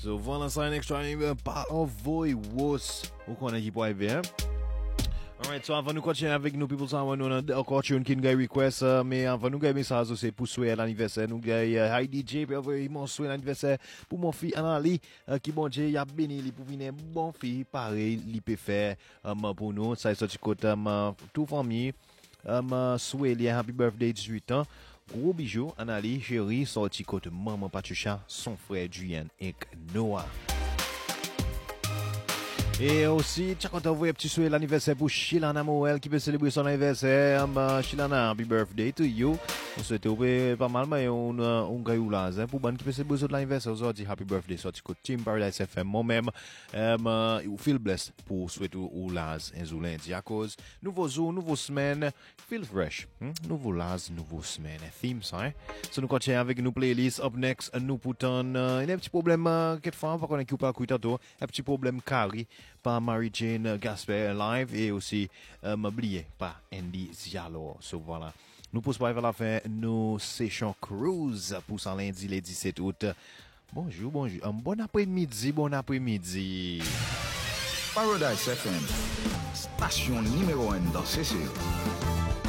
So voilà ça un extra pas envoy was ou qu'on a qui pour arriver hein. Alright, so avant nous continuer avec nous, people, ça, nous avons encore une qui nous request, mais avant nous gagner message, c'est pour souhaiter l'anniversaire, nous gagnons Heidi J, puis après, mon souhait l'anniversaire pour mon fille Anali, qui bon Dieu, y a béni, li pour venir bon fille, pareil, li peut faire, pour nous, ça est sorti côté, toute famille, souhaiter happy birthday 18 ans, gros bijoux, Anali, chérie, sorti côté maman Patricia, son frère Julien et Noah. Et aussi, tu as envoyé un petit souhait l'anniversaire pour Shilana Moel qui peut célébrer son anniversaire. Shilana, happy birthday to you. On souhaite pas mal, mais on gagne là. Pour ban qui peut célébrer son anniversaire, aujourd'hui, happy birthday. Sorti côté Team Paradise FM. Moi-même, you feel blessed pour souhaiter au Laz, un lundi. À cause, nouveau jour, nouveau semaine, feel fresh. Nouveau Laz, nouveau semaine. Theme, ça, hein. So, nous continuons avec nos playlists. Up next, nous pourtant, il y a un petit problème, quelquefois, par contre, qui pas écouter tout. Un petit problème carré par Mary-Jane Gasper live et aussi, m'oubliez pas Andy Zialo. So, voilà. Nous poussons vers la fin, nous séchons cruise pour ce lundi, le 17 août. Bonjour. Bon après-midi. Paradise FM, station numéro 1 dans CC.